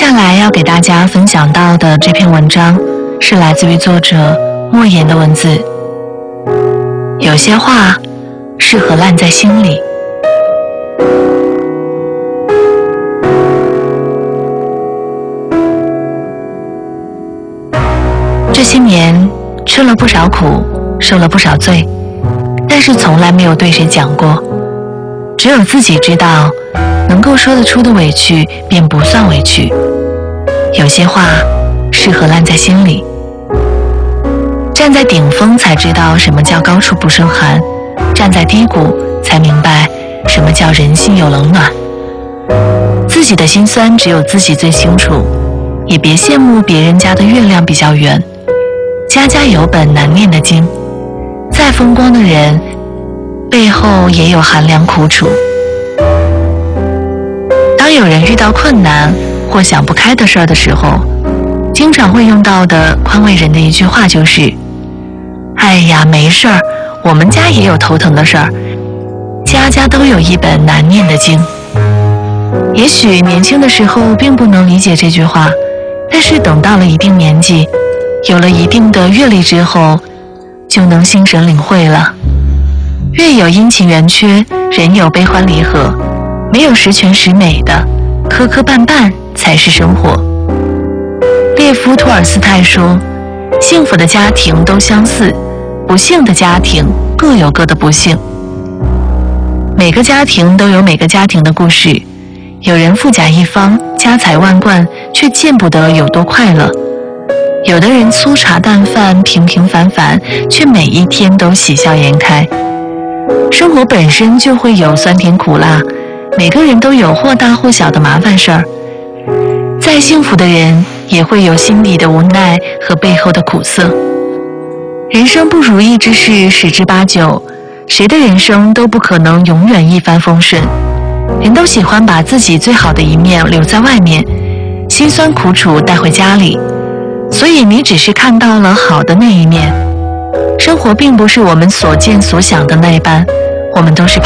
下来要给大家分享到的这篇文章是来自于作者莫言的文字。有些话适合烂在心里。这些年吃了不少苦，受了不少罪，但是从来没有对谁讲过。只有自己知道，能够说得出的委屈便不算委屈。有些话适合烂在心里。站在顶峰才知道什么叫高处不胜寒，站在低谷才明白什么叫人心有冷暖。自己的心酸只有自己最清楚，也别羡慕别人家的月亮比较圆。家家有本难念的经，再风光的人背后也有寒凉苦楚。当有人遇到困难或想不开的事儿的时候，经常会用到的宽慰人的一句话就是：哎呀，没事儿，我们家也有头疼的事儿，家家都有一本难念的经。也许年轻的时候并不能理解这句话，但是等到了一定年纪，有了一定的阅历之后，就能心神领会了。月有阴晴圆缺，人有悲欢离合，没有十全十美的，磕磕绊绊才是生活。列夫·托尔斯泰说，幸福的家庭都相似，不幸的家庭各有各的不幸。每个家庭都有每个家庭的故事，有人富甲一方，家财万贯，却见不得有多快乐。有的人粗茶淡饭，平平凡凡，却每一天都喜笑颜开。生活本身就会有酸甜苦辣，每个人都有或大或小的麻烦事儿。再幸福的人，也会有心底的无奈和背后的苦涩。人生不如意之事十之八九，谁的人生都不可能永远一帆风顺。人都喜欢把自己最好的一面留在外面，辛酸苦楚带回家里。所以你只是看到了好的那一面，生活并不是我们所见所想的那般，我们都是